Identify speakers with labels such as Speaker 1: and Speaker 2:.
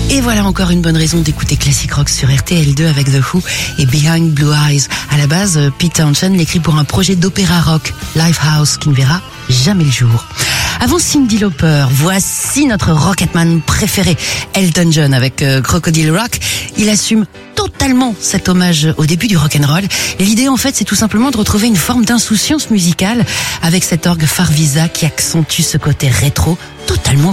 Speaker 1: Et voilà encore une bonne raison d'écouter Classic Rock sur RTL2 avec The Who et Behind Blue Eyes. À la base, Pete Townshend l'écrit pour un projet d'opéra rock, Lifehouse, qui ne verra jamais le jour. Avant Cyndi Lauper, voici notre Rocketman préféré, Elton John avec Crocodile Rock. Il assume totalement cet hommage au début du rock'n'roll. L'idée, en fait, c'est tout simplement de retrouver une forme d'insouciance musicale avec cet orgue Farfisa qui accentue ce côté rétro totalement